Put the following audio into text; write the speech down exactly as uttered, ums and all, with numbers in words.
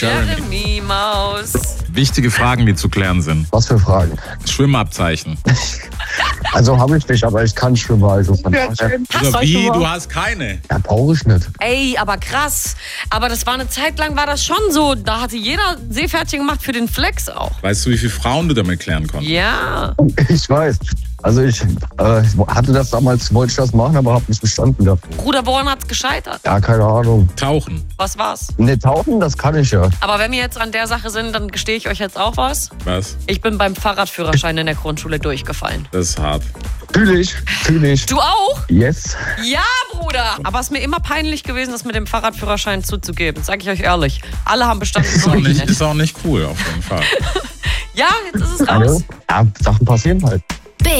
Jeremy Maus. Wichtige Fragen, die zu klären sind. Was für Fragen? Schwimmabzeichen. Also habe ich nicht, aber ich kann schwimmen. Also von daher- Also wie, du hast keine. ja, brauche ich nicht. Ey, aber krass. Aber das war eine Zeit lang, war das schon so. Da hatte jeder Seepferdchen gemacht für den Flex auch. Weißt du, wie viele Frauen du damit klären konntest? Ja. Ich weiß. Also ich äh, hatte das damals, wollte ich das machen, aber habe nicht bestanden gehabt. Bruder Born hat's gescheitert. Ja, keine Ahnung. Tauchen. Was war's? Ne, tauchen, das kann ich ja. Aber wenn wir jetzt an der Sache sind, dann gestehe ich euch jetzt auch was. Was? Ich bin beim Fahrradführerschein in der Grundschule durchgefallen. Das ist hart. Fühl ich, fühl ich. Du auch? Yes. Ja, Bruder. Aber es ist mir immer peinlich gewesen, das mit dem Fahrradführerschein zuzugeben. Sag ich euch ehrlich. Alle haben bestanden. Ist auch, nur ich nicht, nicht. ist auch nicht cool, auf jeden Fall. Ja, jetzt ist es Also, raus. ja, Sachen passieren halt.